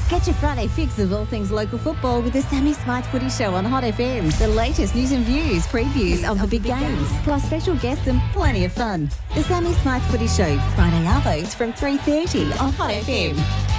Get your Friday fix of all things local football with the Sammy Smythe Footy Show on Hot FM. The latest news and views, previews of the big games, plus special guests and plenty of fun. The Sammy Smythe Footy Show, Friday arvos from 3:30 on Hot FM.